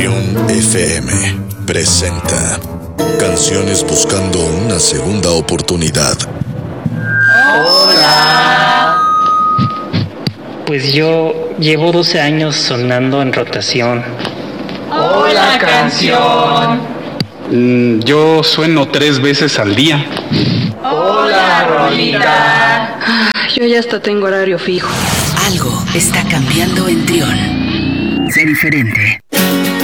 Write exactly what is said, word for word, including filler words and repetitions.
Trión F M presenta Canciones buscando una segunda oportunidad. Hola. Pues yo llevo doce años sonando en rotación. Hola, canción. Mm, yo sueno tres veces al día. Hola, Rolita. Yo ya hasta tengo horario fijo. Algo está cambiando en Trión. Sé diferente.